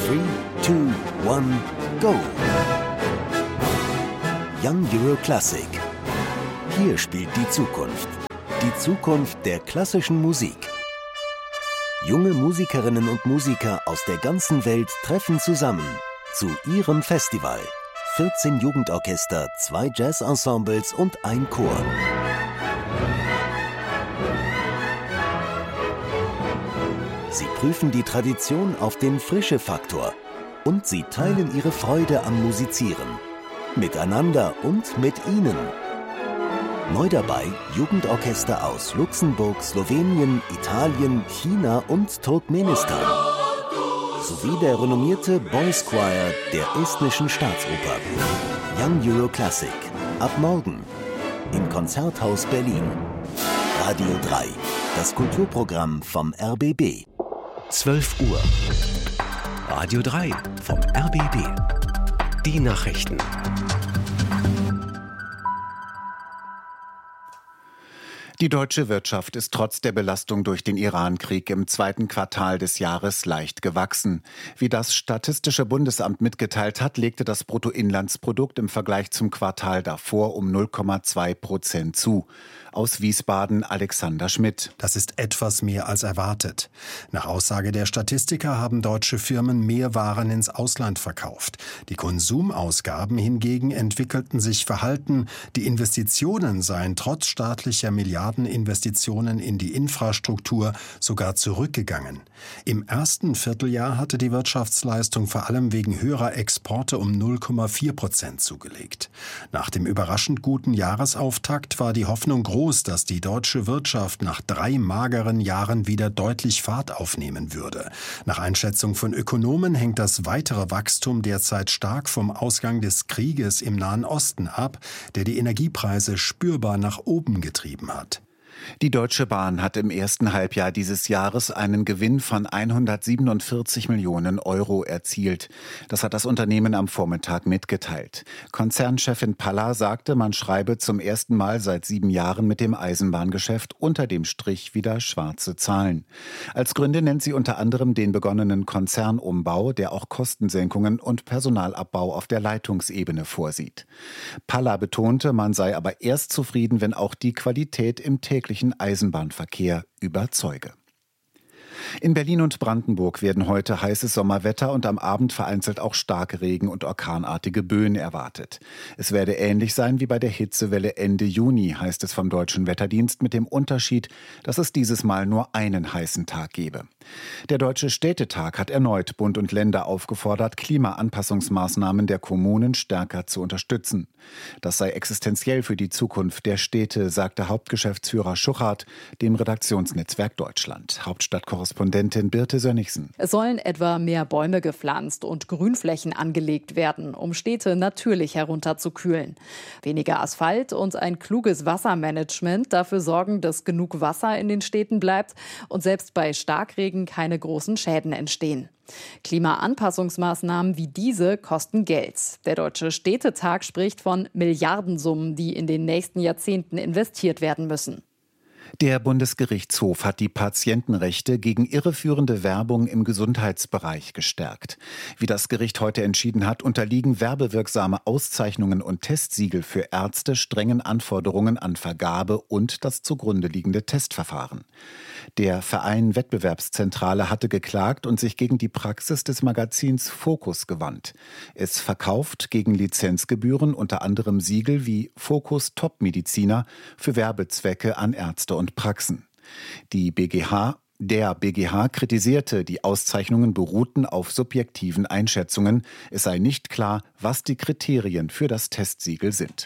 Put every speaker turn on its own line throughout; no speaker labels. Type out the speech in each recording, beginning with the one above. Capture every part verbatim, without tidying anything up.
Three, two, one, go! Young Euro Classic. Hier spielt die Zukunft. Die Zukunft der klassischen Musik. Junge Musikerinnen und Musiker aus der ganzen Welt treffen zusammen zu ihrem Festival. vierzehn Jugendorchester, zwei Jazzensembles und ein Chor. Sie prüfen die Tradition auf den Frische-Faktor und sie teilen ihre Freude am Musizieren. Miteinander und mit ihnen. Neu dabei Jugendorchester aus Luxemburg, Slowenien, Italien, China und Turkmenistan. Sowie der renommierte Boys Choir der Estnischen Staatsoper. Young Euro Classic. Ab morgen im Konzerthaus Berlin. Radio drei. Das Kulturprogramm vom R B B.
zwölf Uhr. Radio drei vom R B B. Die Nachrichten.
Die deutsche Wirtschaft ist trotz der Belastung durch den Iran-Krieg im zweiten Quartal des Jahres leicht gewachsen. Wie das Statistische Bundesamt mitgeteilt hat, legte das Bruttoinlandsprodukt im Vergleich zum Quartal davor um null Komma zwei Prozent zu. Aus Wiesbaden Alexander Schmidt.
Das ist etwas mehr als erwartet. Nach Aussage der Statistiker haben deutsche Firmen mehr Waren ins Ausland verkauft. Die Konsumausgaben hingegen entwickelten sich verhalten. Die Investitionen seien trotz staatlicher Milliardeninvestitionen in die Infrastruktur sogar zurückgegangen. Im ersten Vierteljahr hatte die Wirtschaftsleistung vor allem wegen höherer Exporte um null Komma vier Prozent zugelegt. Nach dem überraschend guten Jahresauftakt war die Hoffnung groß, dass die deutsche Wirtschaft nach drei mageren Jahren wieder deutlich Fahrt aufnehmen würde. Nach Einschätzung von Ökonomen hängt das weitere Wachstum derzeit stark vom Ausgang des Krieges im Nahen Osten ab, der die Energiepreise spürbar nach oben getrieben hat.
Die Deutsche Bahn hat im ersten Halbjahr dieses Jahres einen Gewinn von hundertsiebenundvierzig Millionen Euro erzielt. Das hat das Unternehmen am Vormittag mitgeteilt. Konzernchefin Palla sagte, man schreibe zum ersten Mal seit sieben Jahren mit dem Eisenbahngeschäft unter dem Strich wieder schwarze Zahlen. Als Gründe nennt sie unter anderem den begonnenen Konzernumbau, der auch Kostensenkungen und Personalabbau auf der Leitungsebene vorsieht. Palla betonte, man sei aber erst zufrieden, wenn auch die Qualität im täglichen Eisenbahnverkehr überzeuge. In Berlin und Brandenburg werden heute heißes Sommerwetter und am Abend vereinzelt auch Starkregen und orkanartige Böen erwartet. Es werde ähnlich sein wie bei der Hitzewelle Ende Juni, heißt es vom Deutschen Wetterdienst, mit dem Unterschied, dass es dieses Mal nur einen heißen Tag gebe. Der Deutsche Städtetag hat erneut Bund und Länder aufgefordert, Klimaanpassungsmaßnahmen der Kommunen stärker zu unterstützen. Das sei existenziell für die Zukunft der Städte, sagte Hauptgeschäftsführer Schuchart dem Redaktionsnetzwerk Deutschland. Hauptstadtkorrespondentin Birte Sönnigsen.
Es sollen etwa mehr Bäume gepflanzt und Grünflächen angelegt werden, um Städte natürlich herunterzukühlen. Weniger Asphalt und ein kluges Wassermanagement dafür sorgen, dass genug Wasser in den Städten bleibt und selbst bei Starkregen keine großen Schäden entstehen. Klimaanpassungsmaßnahmen wie diese kosten Geld. Der Deutsche Städtetag spricht von Milliardensummen, die in den nächsten Jahrzehnten investiert werden müssen.
Der Bundesgerichtshof hat die Patientenrechte gegen irreführende Werbung im Gesundheitsbereich gestärkt. Wie das Gericht heute entschieden hat, unterliegen werbewirksame Auszeichnungen und Testsiegel für Ärzte strengen Anforderungen an Vergabe und das zugrunde liegende Testverfahren. Der Verein Wettbewerbszentrale hatte geklagt und sich gegen die Praxis des Magazins Focus gewandt. Es verkauft gegen Lizenzgebühren unter anderem Siegel wie Focus Top-Mediziner für Werbezwecke an Ärzte und Praxen. Die B G H Der B G H kritisierte, die Auszeichnungen beruhten auf subjektiven Einschätzungen. Es sei nicht klar, was die Kriterien für das Testsiegel sind.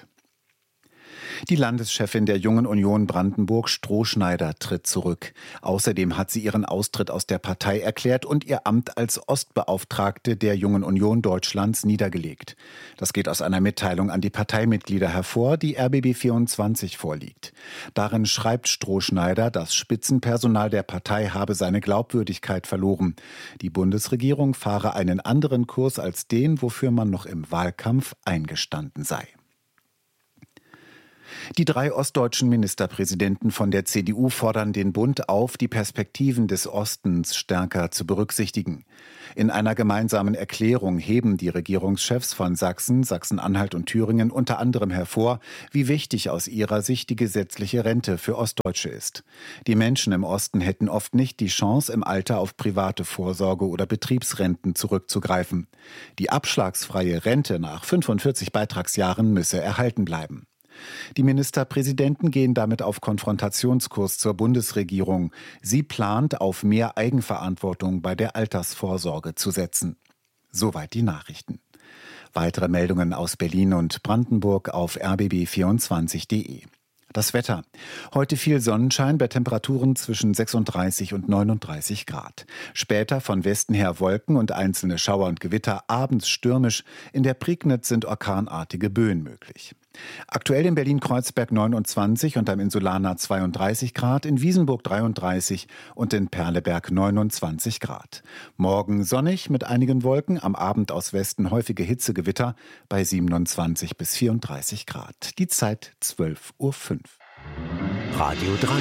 Die Landeschefin der Jungen Union Brandenburg, Strohschneider, tritt zurück. Außerdem hat sie ihren Austritt aus der Partei erklärt und ihr Amt als Ostbeauftragte der Jungen Union Deutschlands niedergelegt. Das geht aus einer Mitteilung an die Parteimitglieder hervor, die R B B vierundzwanzig vorliegt. Darin schreibt Strohschneider, das Spitzenpersonal der Partei habe seine Glaubwürdigkeit verloren. Die Bundesregierung fahre einen anderen Kurs als den, wofür man noch im Wahlkampf eingestanden sei. Die drei ostdeutschen Ministerpräsidenten von der C D U fordern den Bund auf, die Perspektiven des Ostens stärker zu berücksichtigen. In einer gemeinsamen Erklärung heben die Regierungschefs von Sachsen, Sachsen-Anhalt und Thüringen unter anderem hervor, wie wichtig aus ihrer Sicht die gesetzliche Rente für Ostdeutsche ist. Die Menschen im Osten hätten oft nicht die Chance, im Alter auf private Vorsorge oder Betriebsrenten zurückzugreifen. Die abschlagsfreie Rente nach fünfundvierzig Beitragsjahren müsse erhalten bleiben. Die Ministerpräsidenten gehen damit auf Konfrontationskurs zur Bundesregierung. Sie plant, auf mehr Eigenverantwortung bei der Altersvorsorge zu setzen. Soweit die Nachrichten. Weitere Meldungen aus Berlin und Brandenburg auf r b b vierundzwanzig punkt de. Das Wetter. Heute viel Sonnenschein bei Temperaturen zwischen sechsunddreißig und neununddreißig Grad. Später von Westen her Wolken und einzelne Schauer und Gewitter, abends stürmisch. In der Prignitz sind orkanartige Böen möglich. Aktuell in Berlin-Kreuzberg neunundzwanzig und am Insulaner zweiunddreißig Grad, in Wiesenburg dreiunddreißig und in Perleberg neunundzwanzig Grad. Morgen sonnig mit einigen Wolken, am Abend aus Westen häufige Hitzegewitter bei siebenundzwanzig bis vierunddreißig Grad. Die Zeit zwölf Uhr fünf.
Radio drei.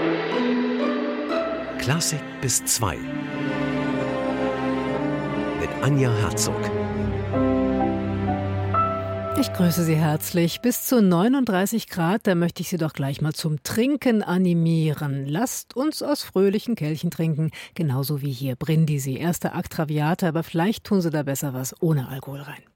Klassik bis zwei. Mit Anja Herzog.
Ich grüße Sie herzlich. Bis zu neununddreißig Grad, da möchte ich Sie doch gleich mal zum Trinken animieren. Lasst uns aus fröhlichen Kelchen trinken, genauso wie hier Brindisi, erster Akt Traviata, aber vielleicht tun Sie da besser was ohne Alkohol rein.